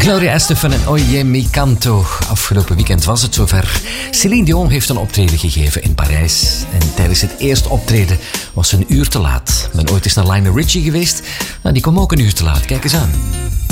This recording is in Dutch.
Gloria Estefan en Oye Mi Canto. Afgelopen weekend was het zover. Céline Dion heeft een optreden gegeven in Parijs. En tijdens het eerste optreden was ze een uur te laat. Ik ben ooit eens naar Lionel Richie geweest. Nou, die kwam ook een uur te laat. Kijk eens aan.